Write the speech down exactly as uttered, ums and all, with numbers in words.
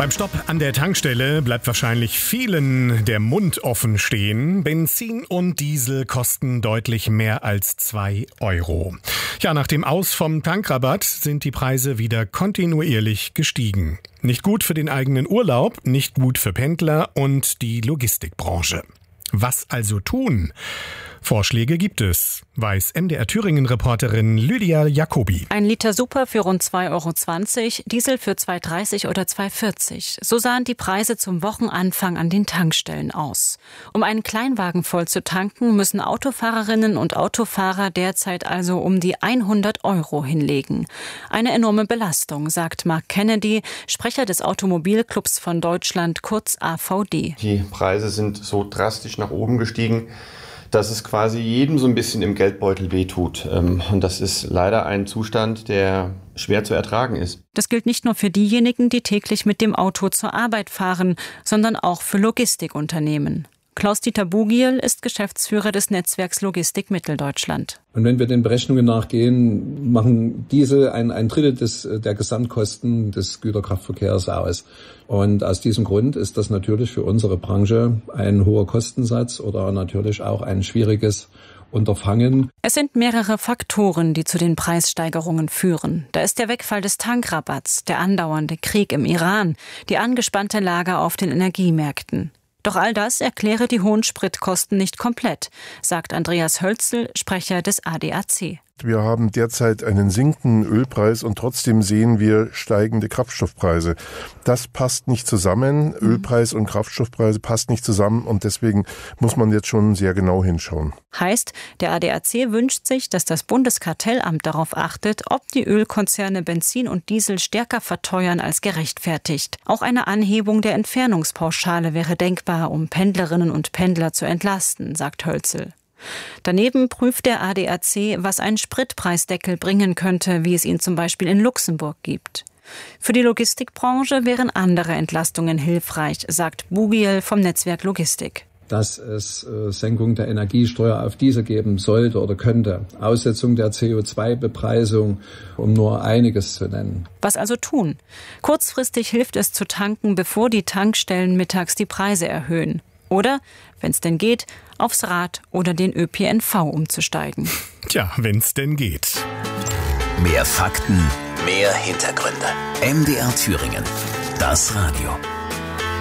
Beim Stopp an der Tankstelle bleibt wahrscheinlich vielen der Mund offen stehen. Benzin und Diesel kosten deutlich mehr als zwei Euro. Ja, nach dem Aus vom Tankrabatt sind die Preise wieder kontinuierlich gestiegen. Nicht gut für den eigenen Urlaub, nicht gut für Pendler und die Logistikbranche. Was also tun? Vorschläge gibt es, weiß M D R Thüringen-Reporterin Lydia Jacobi. Ein Liter Super für rund zwei Euro zwanzig, Diesel für zwei Euro dreißig oder zwei Euro vierzig. So sahen die Preise zum Wochenanfang an den Tankstellen aus. Um einen Kleinwagen voll zu tanken, müssen Autofahrerinnen und Autofahrer derzeit also um die hundert Euro hinlegen. Eine enorme Belastung, sagt Mark Kennedy, Sprecher des Automobilclubs von Deutschland, kurz A V D. Die Preise sind so drastisch nach oben gestiegen, dass es quasi jedem so ein bisschen im Geldbeutel wehtut. Und das ist leider ein Zustand, der schwer zu ertragen ist. Das gilt nicht nur für diejenigen, die täglich mit dem Auto zur Arbeit fahren, sondern auch für Logistikunternehmen. Klaus-Dieter Bugiel ist Geschäftsführer des Netzwerks Logistik Mitteldeutschland. Und wenn wir den Berechnungen nachgehen, machen diese ein, ein Drittel des, der Gesamtkosten des Güterkraftverkehrs aus. Und aus diesem Grund ist das natürlich für unsere Branche ein hoher Kostensatz oder natürlich auch ein schwieriges Unterfangen. Es sind mehrere Faktoren, die zu den Preissteigerungen führen. Da ist der Wegfall des Tankrabatts, der andauernde Krieg im Iran, die angespannte Lage auf den Energiemärkten. Doch all das erkläre die hohen Spritkosten nicht komplett, sagt Andreas Hölzel, Sprecher des A D A C. Wir haben derzeit einen sinkenden Ölpreis und trotzdem sehen wir steigende Kraftstoffpreise. Das passt nicht zusammen. Mhm. Ölpreis und Kraftstoffpreise passt nicht zusammen und deswegen muss man jetzt schon sehr genau hinschauen. Heißt, der A D A C wünscht sich, dass das Bundeskartellamt darauf achtet, ob die Ölkonzerne Benzin und Diesel stärker verteuern als gerechtfertigt. Auch eine Anhebung der Entfernungspauschale wäre denkbar, um Pendlerinnen und Pendler zu entlasten, sagt Hölzel. Daneben prüft der A D A C, was ein Spritpreisdeckel bringen könnte, wie es ihn zum Beispiel in Luxemburg gibt. Für die Logistikbranche wären andere Entlastungen hilfreich, sagt Bugiel vom Netzwerk Logistik. Dass es äh, Senkung der Energiesteuer auf Diesel geben sollte oder könnte, Aussetzung der C O zwei Bepreisung, um nur einiges zu nennen. Was also tun? Kurzfristig hilft es zu tanken, bevor die Tankstellen mittags die Preise erhöhen. Oder, wenn es denn geht, aufs Rad oder den Ö P N V umzusteigen. Tja, wenn es denn geht. Mehr Fakten, mehr Hintergründe. M D R Thüringen. Das Radio.